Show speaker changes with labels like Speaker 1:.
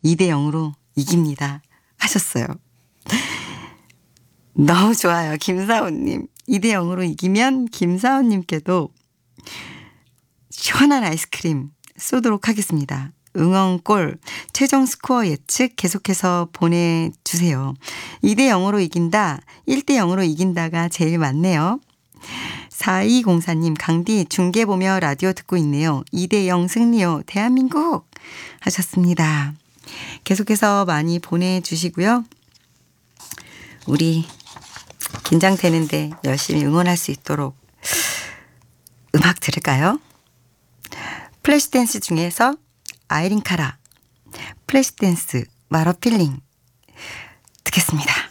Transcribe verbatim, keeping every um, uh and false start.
Speaker 1: 이 대 영으로 이깁니다 하셨어요. 너무 좋아요. 김사원님. 이 대 영으로 이기면 김사원님께도 시원한 아이스크림 쏘도록 하겠습니다. 응원골, 최종 스코어 예측 계속해서 보내주세요. 이 대 영으로 이긴다, 일 대 영으로 이긴다가 제일 많네요. 사이공사님, 강디 중계 보며 라디오 듣고 있네요. 이 대 영 승리요. 대한민국 하셨습니다. 계속해서 많이 보내주시고요. 우리 긴장되는데 열심히 응원할 수 있도록 음악 들을까요? 플래시댄스 중에서 아이린 카라, 플래시댄스 마러 필링 듣겠습니다.